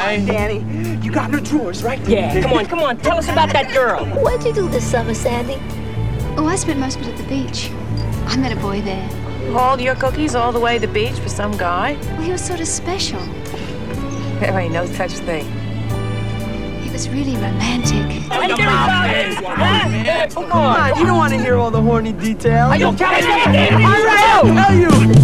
on, Danny. You got no drawers, right? Yeah, come on. Tell us about that girl. What'd you do this summer, Sandy? Oh, I spent most of it at the beach. I met a boy there. Hauled your cookies all the way to the beach for some guy? Well, he was sort of special. There ain't no such thing. He was really romantic. Come on, you don't want to hear all the horny details. Are you kidding me? All right, I'll tell you.